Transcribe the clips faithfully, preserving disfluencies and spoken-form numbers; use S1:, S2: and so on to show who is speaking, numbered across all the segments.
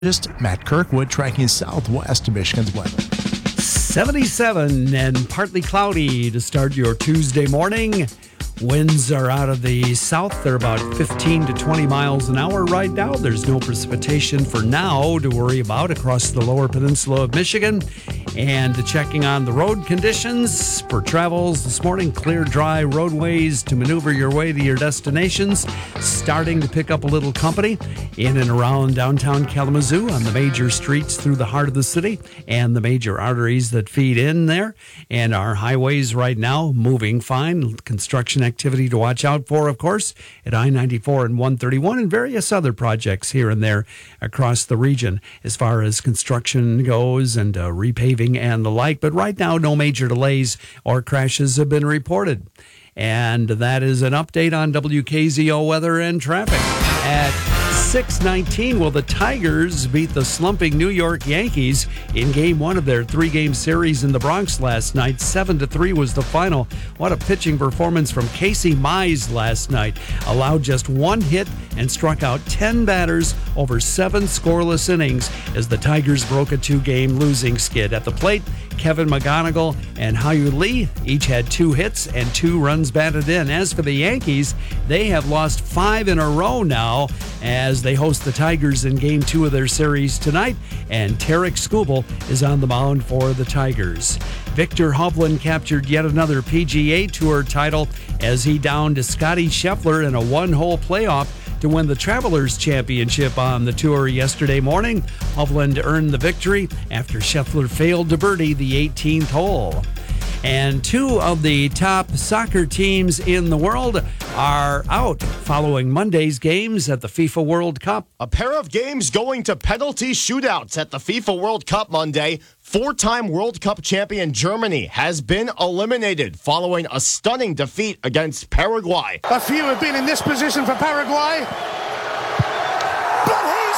S1: Just Matt Kirkwood tracking southwest to Michigan's weather.
S2: seventy-seven and partly cloudy to start your Tuesday morning. Winds are out of the south. They're about fifteen to twenty miles an hour right now. There's no precipitation for now to worry about across the lower peninsula of Michigan. And checking on the road conditions for travels this morning, clear, dry roadways to maneuver your way to your destinations. Starting to pick up a little company in and around downtown Kalamazoo on the major streets through the heart of the city and the major arteries that feed in there. And our highways right now moving fine. Construction activity to watch out for, of course, at I ninety-four and one thirty-one and various other projects here and there across the region as far as construction goes and uh, repaving and the like. But right now, no major delays or crashes have been reported. And that is an update on W K Z O weather and traffic. At six nineteen, will the Tigers beat the slumping New York Yankees in game one of their three-game series in the Bronx last night? seven to three was the final. What a pitching performance from Casey Mize last night. Allowed just one hit and struck out ten batters over seven scoreless innings as the Tigers broke a two-game losing skid. At the plate, Kevin McGonigal and Hyu Lee each had two hits and two runs batted in. As for the Yankees, they have lost five in a row now as they host the Tigers in game two of their series tonight, and Tarek Skubal is on the mound for the Tigers. Victor Hovland captured yet another P G A Tour title as he downed to Scottie Scheffler in a one-hole playoff to win the Travelers Championship on the tour yesterday morning. Hovland earned the victory after Scheffler failed to birdie the eighteenth hole. And two of the top soccer teams in the world are out following Monday's games at the FIFA World Cup.
S3: A pair of games going to penalty shootouts at the FIFA World Cup Monday. Four-time World Cup champion Germany has been eliminated following a stunning defeat against Paraguay.
S4: A few have been in this position for Paraguay. But he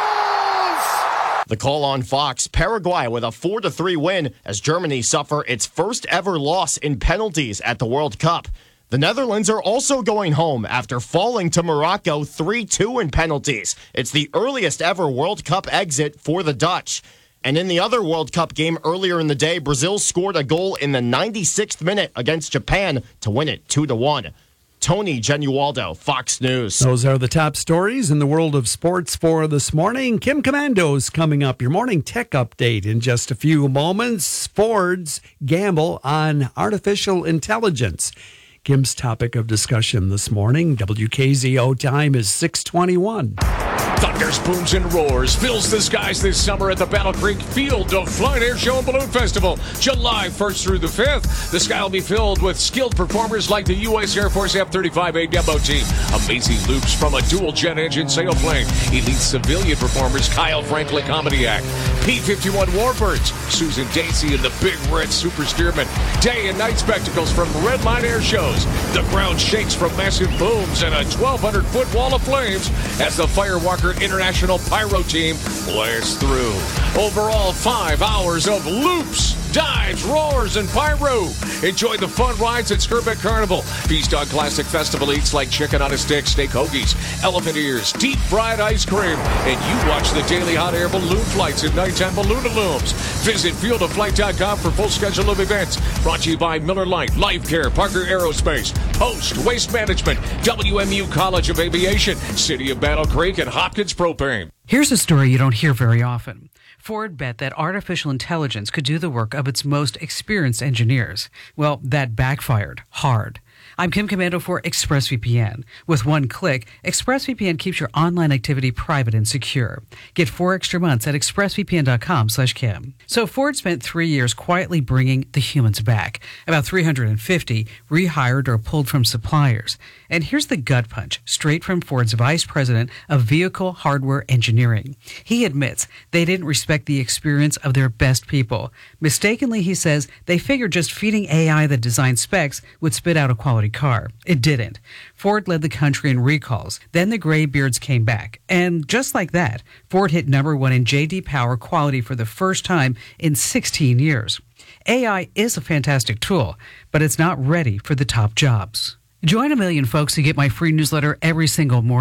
S4: scores!
S3: The call on Fox, Paraguay with a four to three win as Germany suffer its first ever loss in penalties at the World Cup. The Netherlands are also going home after falling to Morocco three two in penalties. It's the earliest ever World Cup exit for the Dutch. And in the other World Cup game earlier in the day, Brazil scored a goal in the ninety-sixth minute against Japan to win it two to one. Tony Genualdo, Fox News.
S2: Those are the top stories in the world of sports for this morning. Kim Commando's coming up. Your morning tech update in just a few moments. Ford's gamble on artificial intelligence. Kim's topic of discussion this morning. W K Z O time is six twenty-one.
S5: Thunders, booms, and roars fills the skies this summer at the Battle Creek Field of Flight Air Show and Balloon Festival, July first through the fifth. The sky will be filled with skilled performers like the U S Air Force F thirty-five A demo team, amazing loops from a dual-jet engine sailplane, elite civilian performers Kyle Franklin Comedy Act, P fifty-one Warbirds, Susan Dacey and the Big Red Super Steerman, day and night spectacles from Redline Air Shows. The ground shakes from massive booms and a twelve hundred foot wall of flames as the Firewalker International Pyro Team blasts through. Overall, five hours of loops, dives, roars, and pyro. Enjoy the fun rides at Skirbeck Carnival. Feast on classic festival eats like chicken on a stick, steak hoagies, elephant ears, deep fried ice cream, and you watch the daily hot air balloon flights and nighttime balloon illumes. Visit field of flight dot com for full schedule of events. Brought to you by Miller Lite, Life Care, Parker Aerospace, Post, Waste Management, W M U College of Aviation, City of Battle Creek, and Hopkins Propane.
S6: Here's a story you don't hear very often. Ford bet that artificial intelligence could do the work of its most experienced engineers. Well, that backfired hard. I'm Kim Commando for ExpressVPN. With one click, ExpressVPN keeps your online activity private and secure. Get four extra months at expressvpn.com slash Kim. So Ford spent three years quietly bringing the humans back. About three hundred fifty rehired or pulled from suppliers. And here's the gut punch, straight from Ford's Vice President of Vehicle Hardware Engineering. He admits they didn't respect the experience of their best people. Mistakenly, he says, they figured just feeding A I the design specs would spit out a quality car. It didn't. Ford led the country in recalls. Then the graybeards came back. And just like that, Ford hit number one in J D Power quality for the first time in sixteen years. A I is a fantastic tool, but it's not ready for the top jobs. Join a million folks who get my free newsletter every single morning.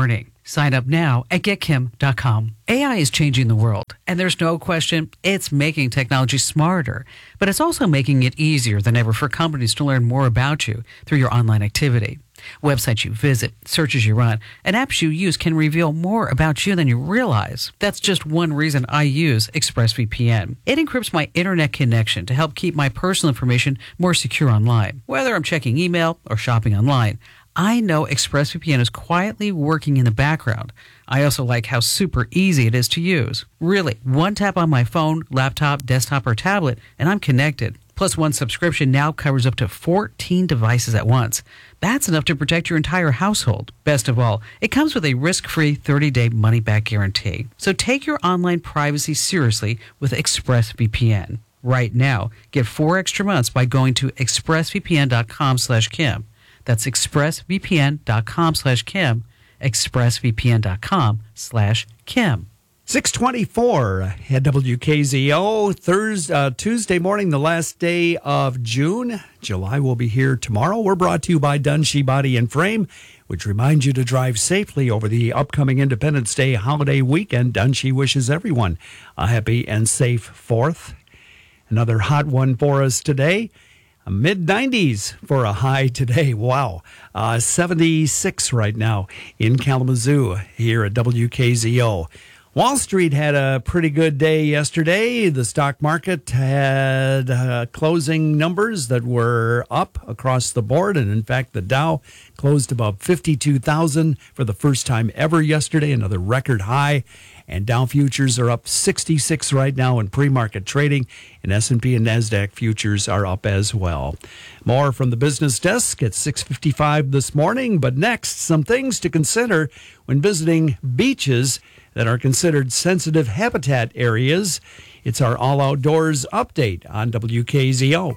S6: Sign up now at get kim dot com. A I is changing the world, and there's no question it's making technology smarter, but it's also making it easier than ever for companies to learn more about you through your online activity. Websites you visit, searches you run, and apps you use can reveal more about you than you realize. That's just one reason I use ExpressVPN. It encrypts my internet connection to help keep my personal information more secure online. Whether I'm checking email or shopping online, I know ExpressVPN is quietly working in the background. I also like how super easy it is to use. Really, one tap on my phone, laptop, desktop, or tablet, and I'm connected. Plus, one subscription now covers up to fourteen devices at once. That's enough to protect your entire household. Best of all, it comes with a risk-free thirty-day money-back guarantee. So take your online privacy seriously with ExpressVPN. Right now, get four extra months by going to expressvpn dot com slash Kim. That's expressvpn dot com slash Kim, expressvpn dot com slash Kim.
S2: six twenty-four at W K Z O, Thursday, uh, Tuesday morning, the last day of June. July will be here tomorrow. We're brought to you by Dunshee Body and Frame, which reminds you to drive safely over the upcoming Independence Day holiday weekend. Dunshee wishes everyone a happy and safe fourth. Another hot one for us today. mid nineties for a high today. Wow. Uh, seventy-six right now in Kalamazoo here at W K Z O. Wall Street had a pretty good day yesterday. The stock market had uh, closing numbers that were up across the board. And in fact, the Dow closed above fifty-two thousand for the first time ever yesterday, another record high. And Dow futures are up sixty-six right now in pre-market trading, and S and P and NASDAQ futures are up as well. More from the business desk at six fifty-five this morning. But next, some things to consider when visiting beaches that are considered sensitive habitat areas. It's our All Outdoors update on W K Z O.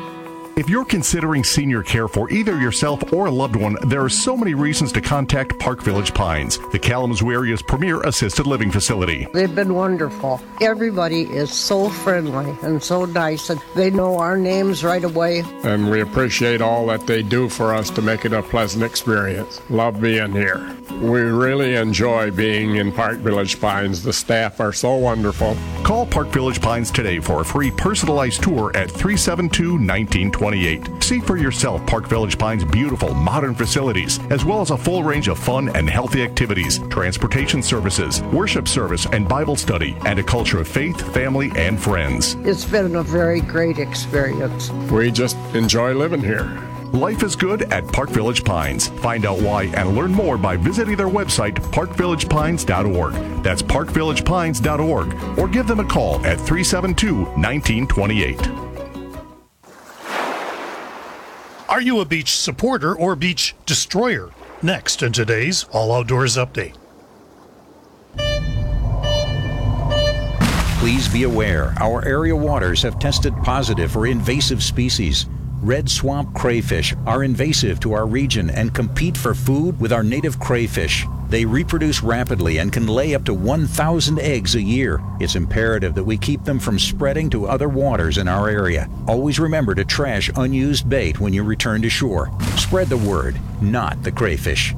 S7: If you're considering senior care for either yourself or a loved one, there are so many reasons to contact Park Village Pines, the Kalamazoo area's premier assisted living facility.
S8: They've been wonderful. Everybody is so friendly and so nice, and they know our names right away.
S9: And we appreciate all that they do for us to make it a pleasant experience. Love being here. We really enjoy being in Park Village Pines. The staff are so wonderful.
S7: Call Park Village Pines today for a free personalized tour at three seven two, one nine two eight. See for yourself Park Village Pines' beautiful modern facilities, as well as a full range of fun and healthy activities, transportation services, worship service and Bible study, and a culture of faith, family, and friends.
S8: It's been a very great experience.
S9: We just enjoy living here.
S7: Life is good at Park Village Pines. Find out why and learn more by visiting their website, park village pines dot org. That's park village pines dot org. Or give them a call at three seven two, one nine two eight.
S10: Are you a beach supporter or beach destroyer? Next in today's All Outdoors Update.
S11: Please be aware, our area waters have tested positive for invasive species. Red swamp crayfish are invasive to our region and compete for food with our native crayfish. They reproduce rapidly and can lay up to one thousand eggs a year. It's imperative that we keep them from spreading to other waters in our area. Always remember to trash unused bait when you return to shore. Spread the word, not the crayfish.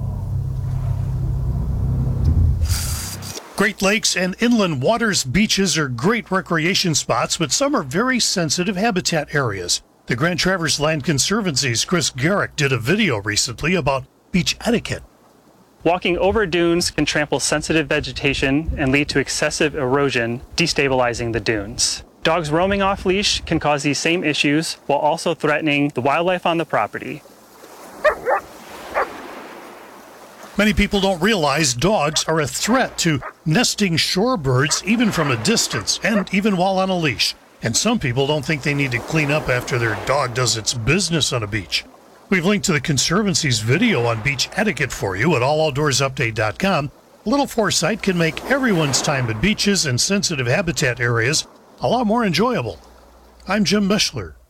S10: Great Lakes and inland waters beaches are great recreation spots, but some are very sensitive habitat areas. The Grand Traverse Land Conservancy's Chris Garrick did a video recently about beach etiquette.
S12: Walking over dunes can trample sensitive vegetation and lead to excessive erosion, destabilizing the dunes. Dogs roaming off leash can cause these same issues while also threatening the wildlife on the property.
S10: Many people don't realize dogs are a threat to nesting shorebirds even from a distance and even while on a leash. And some people don't think they need to clean up after their dog does its business on a beach. We've linked to the Conservancy's video on beach etiquette for you at all outdoors update dot com. A little foresight can make everyone's time at beaches and sensitive habitat areas a lot more enjoyable. I'm Jim Mishler.